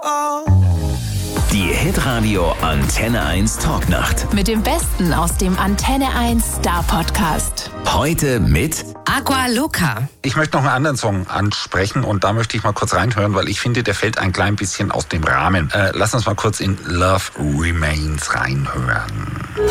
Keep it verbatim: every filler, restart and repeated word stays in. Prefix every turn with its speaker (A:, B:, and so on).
A: Die Hitradio Antenne eins Talknacht.
B: Mit dem Besten aus dem Antenne eins Star Podcast.
A: Heute mit
C: Aqua Loca.
D: Ich möchte noch einen anderen Song ansprechen und da möchte ich mal kurz reinhören, weil ich finde, der fällt ein klein bisschen aus dem Rahmen. Äh, lass uns mal kurz in Love Remains reinhören.